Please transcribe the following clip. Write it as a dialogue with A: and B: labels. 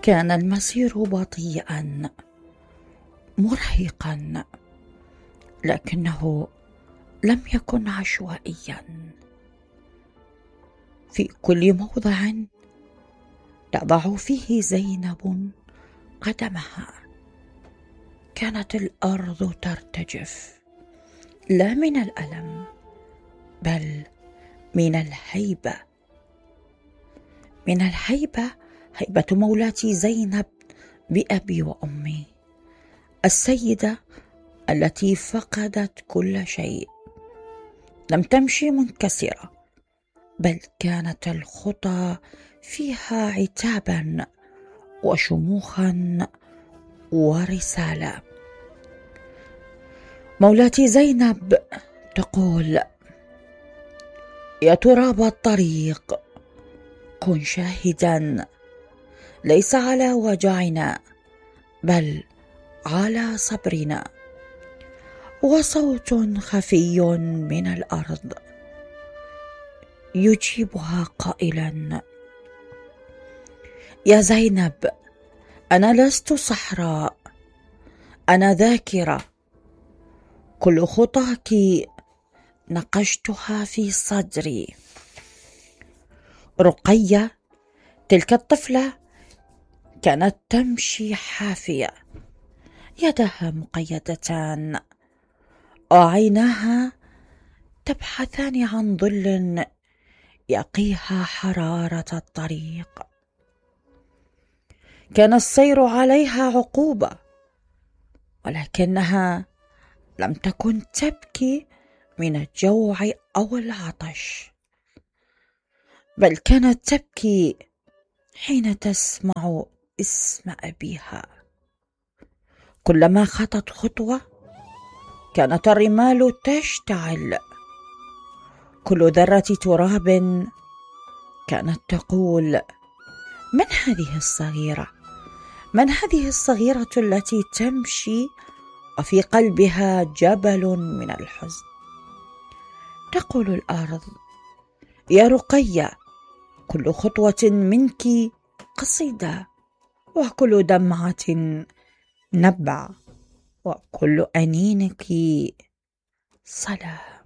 A: كان المسير بطيئا مرهقا، لكنه لم يكن عشوائيا. في كل موضع تضع فيه زينب قدمها كانت الأرض ترتجف، لا من الألم بل من الهيبة. من الهيبة، هيبة مولاتي زينب بأبي وأمي، السيدة التي فقدت كل شيء. لم تمشي منكسرة، بل كانت الخطى فيها عتابا وشموخا ورسالة. مولاتي زينب تقول: يا تراب الطريق كن شاهدا، ليس على وجعنا بل على صبرنا. وصوت خفي من الأرض يجيبها قائلا: يا زينب، أنا لست صحراء، أنا ذاكرة. كل خطاك نقشتها في صدري. رقية، تلك الطفلة، كانت تمشي حافية، يدها مقيدتان وعيناها تبحثان عن ظل يقيها حرارة الطريق. كان السير عليها عقوبة، ولكنها لم تكن تبكي من الجوع أو العطش، بل كانت تبكي حين تسمع اسم أبيها. كلما خطت خطوة كانت الرمال تشتعل، كل ذرة تراب كانت تقول: من هذه الصغيرة؟ من هذه الصغيرة التي تمشي وفي قلبها جبل من الحزن؟ تقول الأرض: يا رقية، كل خطوة منك قصيدة، وكل دمعة نبع، وكل أنينك صلاة.